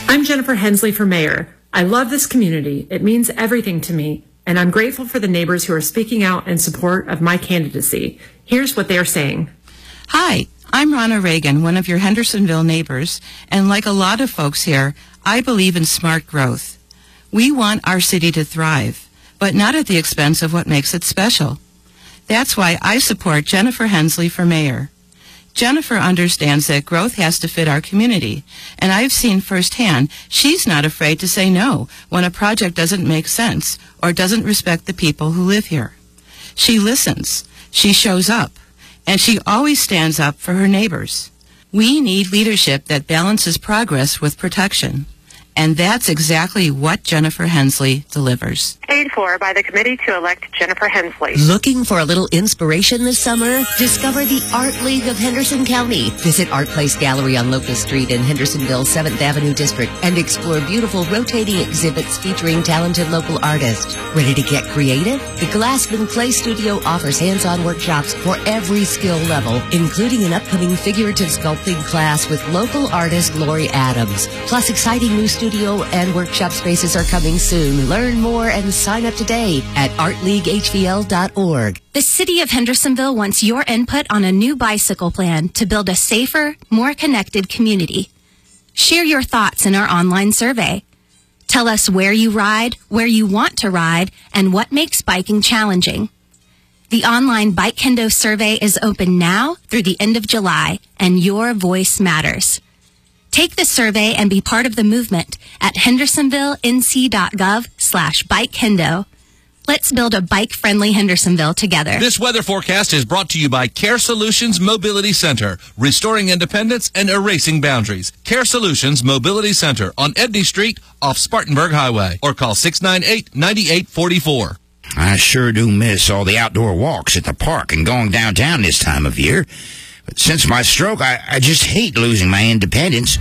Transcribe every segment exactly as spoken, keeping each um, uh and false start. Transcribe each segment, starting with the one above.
I'm Jennifer Hensley for mayor. I love this community. It means everything to me, and I'm grateful for the neighbors who are speaking out in support of my candidacy. Here's what they are saying. Hi, I'm Ronna Reagan, one of your Hendersonville neighbors, and like a lot of folks here, I believe in smart growth. We want our city to thrive, but not at the expense of what makes it special. That's why I support Jennifer Hensley for mayor. Jennifer understands that growth has to fit our community, and I've seen firsthand she's not afraid to say no when a project doesn't make sense or doesn't respect the people who live here. She listens, she shows up, and she always stands up for her neighbors. We need leadership that balances progress with protection. And that's exactly what Jennifer Hensley delivers. Paid for by the committee to elect Jennifer Hensley. Looking for a little inspiration this summer? Discover the Art League of Henderson County. Visit Art Place Gallery on Locust Street in Hendersonville's seventh Avenue District and explore beautiful rotating exhibits featuring talented local artists. Ready to get creative? The Glassman Clay Studio offers hands-on workshops for every skill level, including an upcoming figurative sculpting class with local artist Lori Adams. Plus, exciting new studio and workshop spaces are coming soon. Learn more and sign up today at art league h v l dot org. The City of Hendersonville wants your input on a new bicycle plan to build a safer, more connected community. Share your thoughts in our online survey. Tell us where you ride, where you want to ride, and what makes biking challenging. The online Bike Kendo survey is open now through the end of July, and your voice matters. Take the survey and be part of the movement at hendersonvillenc.gov slash bikekendo. Let's build a bike-friendly Hendersonville together. This weather forecast is brought to you by Care Solutions Mobility Center, restoring independence and erasing boundaries. Care Solutions Mobility Center on Edney Street off Spartanburg Highway, or call six nine eight, nine eight four four. I sure do miss all the outdoor walks at the park and going downtown this time of year. But since my stroke, I, I just hate losing my independence.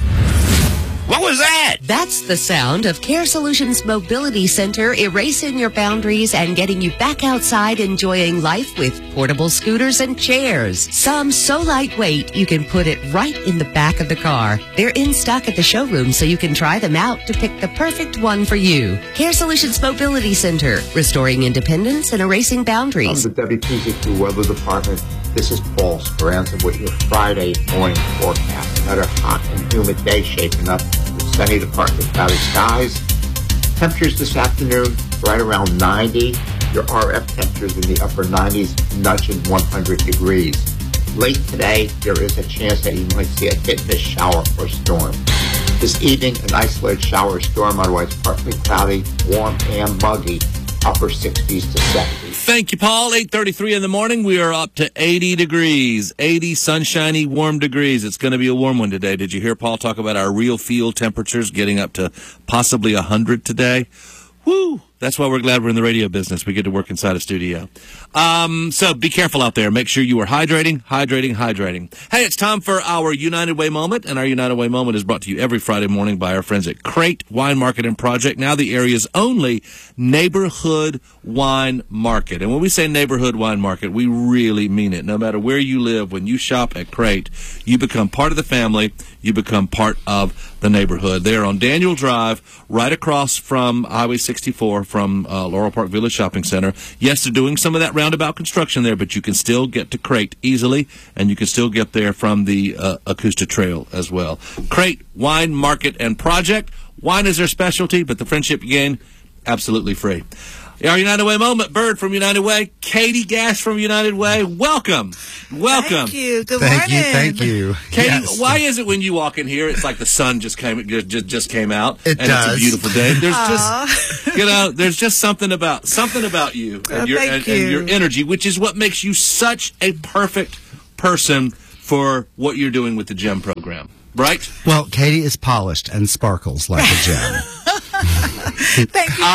What was that? That's the sound of Care Solutions Mobility Center erasing your boundaries and getting you back outside enjoying life with portable scooters and chairs. Some so lightweight you can put it right in the back of the car. They're in stock at the showroom so you can try them out to pick the perfect one for you. Care Solutions Mobility Center, restoring independence and erasing boundaries. From the W P Z Q Weather Department, this is Paul Speranza with your Friday morning forecast. Another hot and humid day shaping up with sunny to partly cloudy skies. Temperatures this afternoon right around ninety. Your R F temperatures in the upper nineties, nudging one hundred degrees. Late today, there is a chance that you might see a hit and miss shower or storm. This evening, an isolated shower or storm, otherwise partly cloudy, warm and muggy, upper sixties to seventies. Thank you, Paul. eight thirty-three in the morning. We are up to eighty degrees. eighty sunshiny, warm degrees. It's going to be a warm one today. Did you hear Paul talk about our real field temperatures getting up to possibly one hundred today? Woo! That's why we're glad we're in the radio business. We get to work inside a studio. Um, so be careful out there. Make sure you are hydrating, hydrating, hydrating. Hey, it's time for our United Way moment, and our United Way moment is brought to you every Friday morning by our friends at Crate Wine Market and Project, now the area's only neighborhood wine market. And when we say neighborhood wine market, we really mean it. No matter where you live, when you shop at Crate, you become part of the family. You become part of the neighborhood. They're on Daniel Drive, right across from Highway sixty-four, from uh, Laurel Park Village Shopping Center. Yes, they're doing some of that roundabout construction there, but you can still get to Crate easily, and you can still get there from the uh, Acosta Trail as well. Crate Wine Market and Project. Wine is their specialty, but the friendship you gain, absolutely free. Our United Way moment, Bird from United Way, Katie Gass from United Way. Welcome. Welcome. Thank you. Good thank morning. you. Thank you. Katie, yes. Why is it when you walk in here, it's like the sun just came just, just came out, it and does. it's a beautiful day? There's Aww. just, you know, there's just something about something about you and, oh, your, thank and, you. and your energy, which is what makes you such a perfect person for what you're doing with the GEM program, right? Well, Katie is polished and sparkles like a gem. Thank you, I Bird.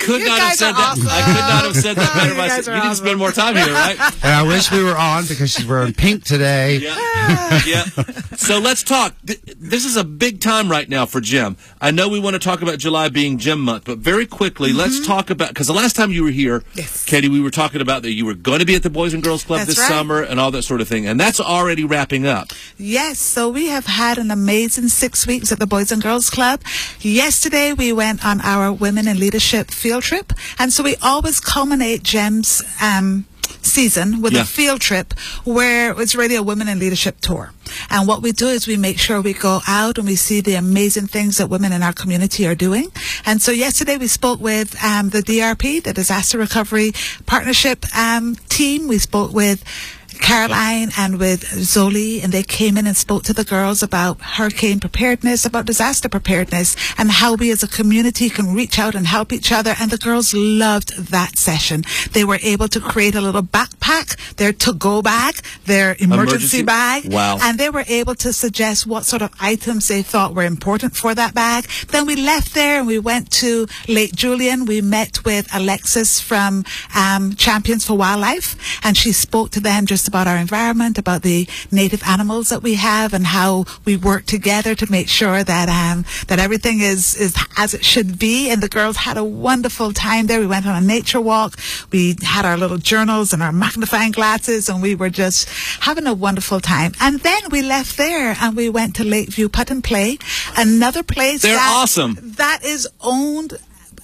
could You not have guys said are that. awesome. I could not have said that better You myself. guys You are need to awesome. spend more time here, right? And I wish we were on because she's wearing pink today. Yeah. yeah. So let's talk. Th- This is a big time right now for Gem. I know we want to talk about July being Gem Month, but very quickly, Mm-hmm. let's talk about, because the last time you were here, Yes. Katie, we were talking about that you were going to be at the Boys and Girls Club That's this right. summer and all that sort of thing, and that's already wrapping up. Yes, so we have had an amazing six weeks at the Boys and Girls Club. Yesterday, we went on our Women in Leadership field trip, and so we always culminate Gem's um, season with Yeah. a field trip where it's really a Women in Leadership tour. And what we do is we make sure we go out and we see the amazing things that women in our community are doing. And so yesterday we spoke with um, the D R P, the Disaster Recovery Partnership um, team. We spoke with Caroline and with Zoli, and they came in and spoke to the girls about hurricane preparedness, about disaster preparedness, and how we as a community can reach out and help each other. And the girls loved that session. They were able to create a little backpack, their to-go bag, their emergency, Emergency- bag, Wow. and they were able to suggest what sort of items they thought were important for that bag. Then we left there and we went to Lake Julian. We met with Alexis from um, Champions for Wildlife, and she spoke to them just about our environment, about the native animals that we have, and how we work together to make sure that um, that everything is is as it should be. And the girls had a wonderful time there. We went on a nature walk. We had our little journals and our magnifying glasses, and we were just having a wonderful time. And then we left there and we went to Lakeview Putt and Play, another place They're that, awesome. that is owned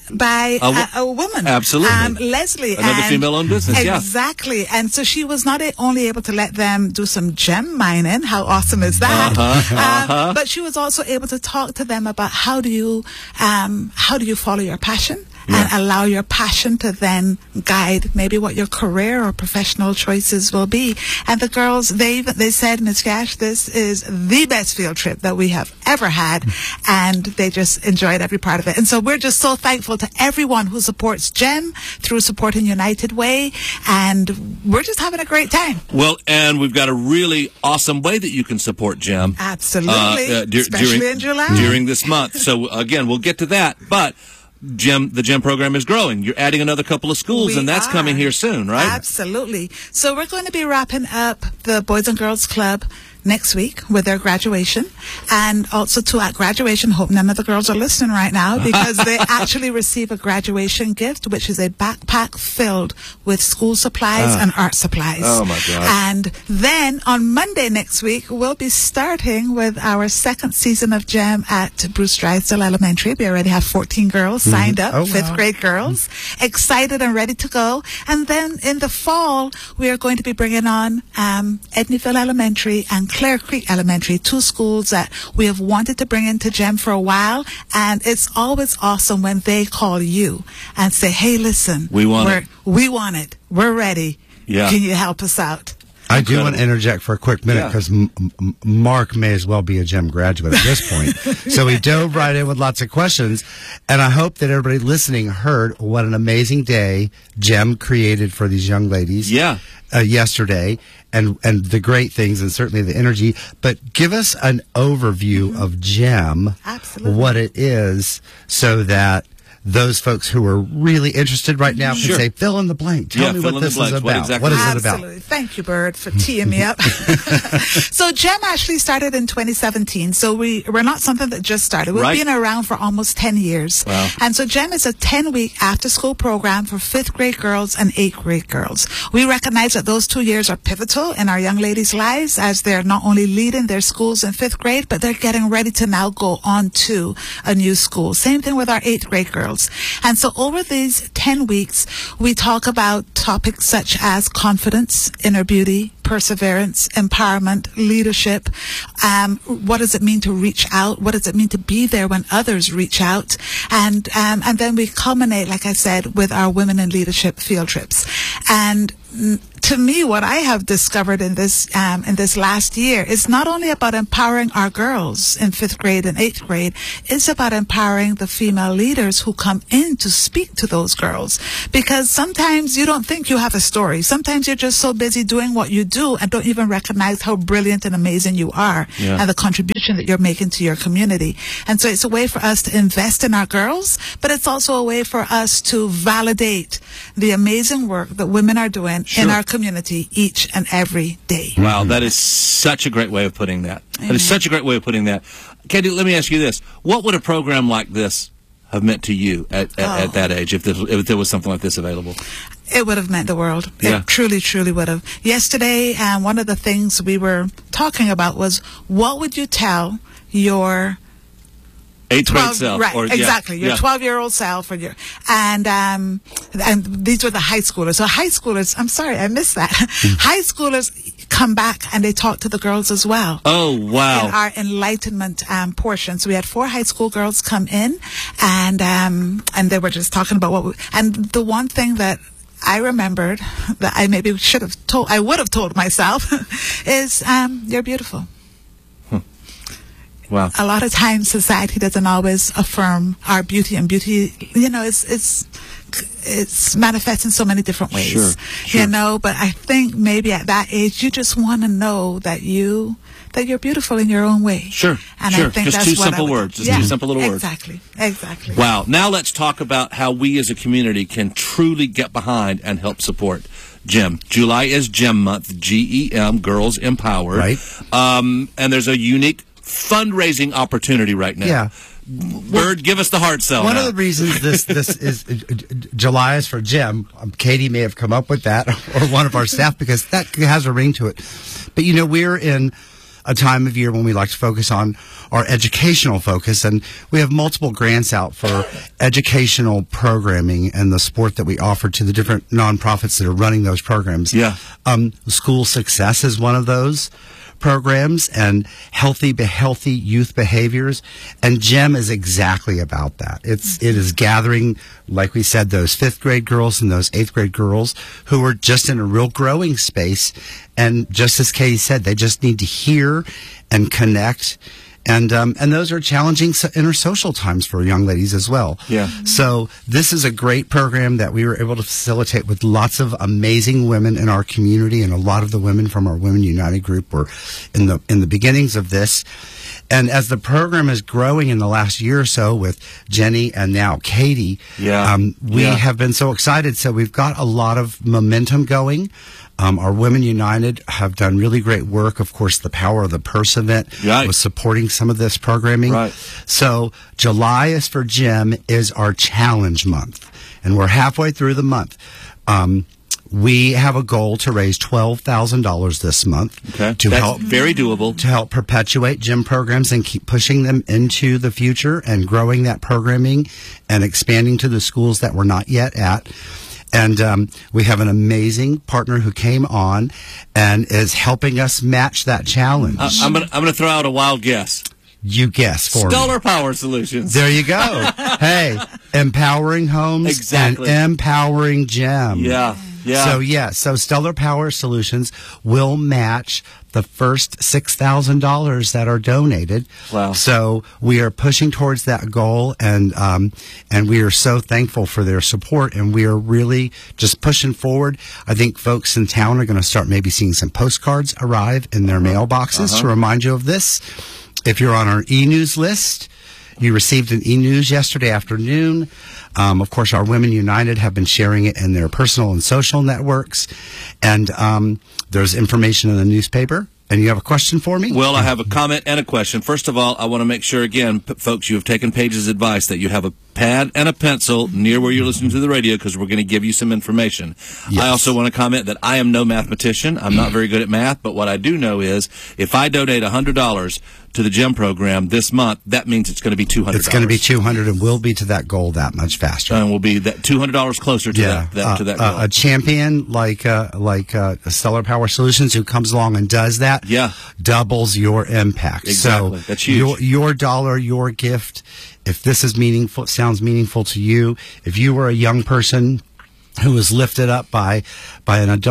by A wo- a, a woman. Absolutely. Um, Leslie. Another and- female-owned business, yeah. Exactly. And so she was not only able to let them do some gem mining. How awesome is that? Uh-huh, Um, uh-huh. but she was also able to talk to them about how do you, um, how do you follow your passion? Yeah. And allow your passion to then guide maybe what your career or professional choices will be. And the girls, they they said, Miz Gash, this is the best field trip that we have ever had, and they just enjoyed every part of it. And so we're just so thankful to everyone who supports GEM through Supporting United Way, and we're just having a great time. Well, and we've got a really awesome way that you can support Gem. Absolutely, uh, dur- especially during, in July. During this month. So, again, we'll get to that. But Gem, the Gem program is growing. You're adding another couple of schools, We and that's are. coming here soon, right? Absolutely. So we're going to be wrapping up the Boys and Girls Club next week with their graduation. And also to at graduation, hope none of the girls are listening right now, because they actually receive a graduation gift, which is a backpack filled with school supplies Ah. and art supplies. Oh, my God. And then on Monday next week, we'll be starting with our second season of GEM at Bruce Drysdale Elementary. We already have fourteen girls signed up, Oh, fifth wow. grade girls, excited and ready to go. And then in the fall, we are going to be bringing on um, Edneyville Elementary and Clare Creek Elementary, two schools that we have wanted to bring into GEM for a while. And it's always awesome when they call you and say, hey, listen, We want we're, it. we want it. We're ready. Yeah. Can you help us out? I do Incredible. want to interject for a quick minute Yeah. because M- M- Mark may as well be a GEM graduate at this point. So we dove right in with lots of questions, and I hope that everybody listening heard what an amazing day GEM created for these young ladies. Yeah. Uh, yesterday, and and the great things, and certainly the energy. But give us an overview of GEM, Absolutely. what it is, so that those folks who are really interested right now can Sure. say, fill in the blank. Tell Yeah, me fill what in the this is blanks. about. What exactly What is is it about? Absolutely. Thank you, Bird, for teeing me up. So GEM actually started in twenty seventeen. So we, we're not something that just started. We've Right. been around for almost ten years. Wow. And so GEM is a ten-week after-school program for fifth grade girls and eighth grade girls. We recognize that those two years are pivotal in our young ladies' lives, as they're not only leading their schools in fifth grade, but they're getting ready to now go on to a new school. Same thing with our eighth grade girls. And so over these ten weeks, we talk about topics such as confidence, inner beauty, perseverance, empowerment, leadership. Um, what does it mean to reach out? What does it mean to be there when others reach out? And um, and then we culminate, like I said, with our women in leadership field trips. And mm, to me, what I have discovered in this um, in this last year is not only about empowering our girls in fifth grade and eighth grade, it's about empowering the female leaders who come in to speak to those girls. Because sometimes you don't think you have a story. Sometimes you're just so busy doing what you do and don't even recognize how brilliant and amazing you are, yeah. and the contribution that you're making to your community. And so it's a way for us to invest in our girls, but it's also a way for us to validate the amazing work that women are doing Sure. in our community each and every day. Wow, that is such a great way of putting that. Amen. That is such a great way of putting that. Katie, let me ask you this. What would a program like this have meant to you at, at, Oh. at that age, if, this, if there was something like this available? It would have meant the world. Yeah. It truly, truly would have. Yesterday, um, one of the things we were talking about was, what would you tell your Eighth grade twelve, self. right, or, yeah, exactly. Your yeah. twelve-year-old self, or your, and um, and these were the high schoolers. So high schoolers, I'm sorry, I missed that. High schoolers come back and they talk to the girls as well. Oh, wow. In our enlightenment um, portion. So we had four high school girls come in, and um, and they were just talking about what. We, and the one thing that I remembered that I maybe should have told, I would have told myself, is um, you're beautiful. Wow. A lot of times society doesn't always affirm our beauty, and beauty, you know, it's it's it's manifests in so many different ways. Sure, sure. You know, but I think maybe at that age you just want to know that you that you're beautiful in your own way. Sure. And sure. I think just that's two what simple I would, words. Just yeah, two simple little words. Exactly. Exactly. Wow. Now let's talk about how we as a community can truly get behind and help support GEM. July is GEM month, G E M, Girls Empowered. Right. Um, and there's a unique fundraising opportunity right now. Yeah. Bird, give us the hard sell. One now. of the reasons this this is uh, July is for GEM. Um, Katie may have come up with that, or one of our staff, because that has a ring to it. But you know, we're in a time of year when we like to focus on our educational focus, and we have multiple grants out for educational programming and the support that we offer to the different nonprofits that are running those programs. Yeah. Um, School Success is one of those programs, and healthy be healthy youth behaviors, and GEM is exactly about that. It's it is gathering, like we said, those fifth grade girls and those eighth grade girls who are just in a real growing space, and just as Katie said, they just need to hear and connect. And um, and those are challenging so- intersocial times for young ladies as well. Yeah. So this is a great program that we were able to facilitate with lots of amazing women in our community, and a lot of the women from our Women United group were in the in the beginnings of this. And as the program is growing in the last year or so with Jenny and now Katie, Yeah. um, we Yeah. have been so excited. So we've got a lot of momentum going. Um, our Women United have done really great work. Of course, the Power of the Purse event Right. was supporting some of this programming. Right. So July is for GEM is our challenge month, and we're halfway through the month. Um, we have a goal to raise twelve thousand dollars this month Okay. to That's help very doable. to help perpetuate GEM programs and keep pushing them into the future and growing that programming and expanding to the schools that we're not yet at. And um, we have an amazing partner who came on and is helping us match that challenge. Uh, I'm gonna I'm gonna throw out a wild guess. You guess for me. Stellar Power Solutions. There you go. Hey, empowering homes Exactly. and empowering GEM. Yeah. Yeah. So yeah, so Stellar Power Solutions will match the first six thousand dollars that are donated. Wow. So we are pushing towards that goal, and um, and we are so thankful for their support, and we are really just pushing forward. I think folks in town are going to start maybe seeing some postcards arrive in their mailboxes Uh-huh. to remind you of this. If you're on our e-news list, you received an e-news yesterday afternoon. Um, of course, our Women United have been sharing it in their personal and social networks. And um, there's information in the newspaper. And you have a question for me? Well, I have a comment and a question. First of all, I want to make sure, again, p- folks, you have taken Paige's advice that you have a pad and a pencil near where you're listening to the radio, because we're going to give you some information. Yes. I also want to comment that I am no mathematician. I'm not very good at math, but what I do know is if I donate one hundred dollars to the GEM program this month, that means it's going to be two hundred dollars. It's going to be two hundred, and we'll be to that goal that much faster. And we'll be that two hundred dollars closer to Yeah, that, that uh, to that uh, goal. a champion like uh, like uh, Stellar Power Solutions who comes along and does that, Yeah. doubles your impact. Exactly. So That's huge. Your, your dollar, your gift. If this is meaningful, sounds meaningful to you. If you were a young person who was lifted up by by an adult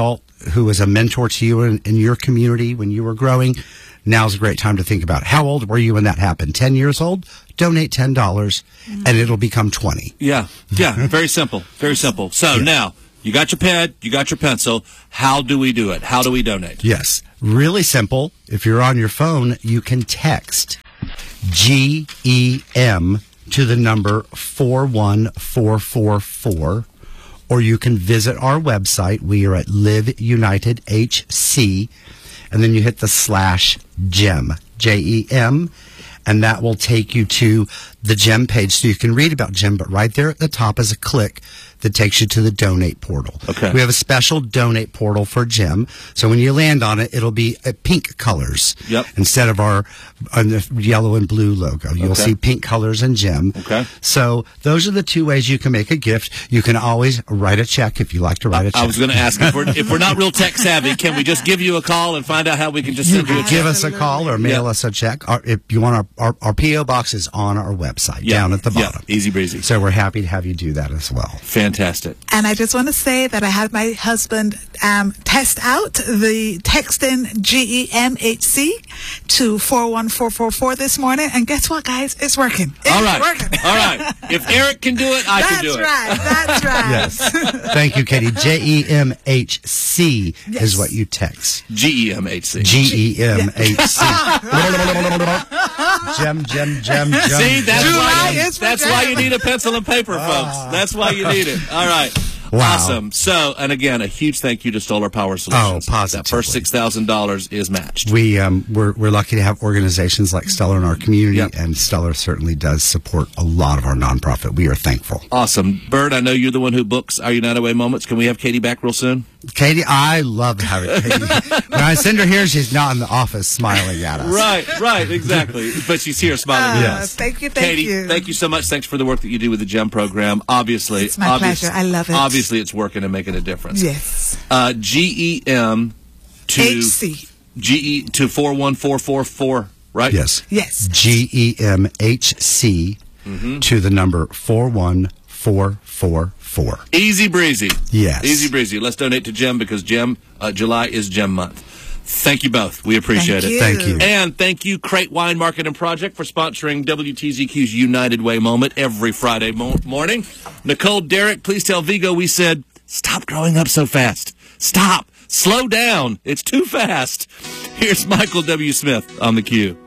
who was a mentor to you in, in your community when you were growing, now's a great time to think about it. How old were you when that happened? ten years old? Donate ten dollars, mm-hmm. and it'll become twenty. Yeah, yeah, very simple, very simple. So yeah. Now, you got your pen, you got your pencil. How do we do it? How do we donate? Yes, really simple. If you're on your phone, you can text G E M to the number four one four four four, or you can visit our website. We are at Live United H C, and then you hit the slash GEM, J E M, and that will take you to the GEM page so you can read about GEM, but right there at the top is a click that takes you to the donate portal. Okay. We have a special donate portal for GEM, so when you land on it, it'll be uh, pink colors. Yep. Instead of our uh, yellow and blue logo. You'll Okay. see pink colors in GEM. Okay. So those are the two ways you can make a gift. You can always write a check if you like to write a check. I was going to ask, if we're, if we're not real tech savvy, can we just give you a call and find out how we can just You send you a can check? give us a call or mail Yeah. us a check. Or if you want, our, our, our P O box is on our website, Yeah. down at the Yeah. bottom. Easy breezy. So we're happy to have you do that as well. Fantastic. And I just want to say that I had my husband um, test out the text in G E M H C to four one four four four this morning. And guess what, guys? It's working. It's All right. working. All right. If Eric can do it, I That's can do it. right. That's right. Yes. Thank you, Katie. J E M H C Yes. is what you text. G E M H C. G E M H C. Gem, gem, gem, gem. See, that's July why, you, is for that's why you Gem. need a pencil and paper, folks. That's why you need it. All right. Wow. Awesome. So, and again, a huge thank you to Solar Power Solutions. Oh, positively. That first six thousand dollars is matched. We um we're we're lucky to have organizations like Stellar in our community, Yep. and Stellar certainly does support a lot of our nonprofit. We are thankful. Awesome. Bird, I know you're the one who books our United Way moments. Can we have Katie back real soon? Katie, I love having Katie. When I send her here, she's not in the office smiling at us. Right, right, exactly. But she's here smiling at Uh, us. Thank you. Thank Katie, you. thank you so much. Thanks for the work that you do with the GEM program. Obviously, It's my obvious- pleasure. I love it. Obviously, it's working and making a difference. Yes. Uh, G E M to H C. G E to four one four four four. Right. Yes. Yes. G E M H C Mm-hmm. to the number four one four four four. Easy breezy. Yes. Easy breezy. Let's donate to GEM because GEM uh, July is GEM month. Thank you both. We appreciate Thank it. you. Thank you. And thank you, Crate Wine Market and Project, for sponsoring W T Z Q's United Way moment every Friday mo- morning. Nicole, Derek, please tell Vigo we said, stop growing up so fast. Stop. Slow down. It's too fast. Here's Michael W. Smith on the Q.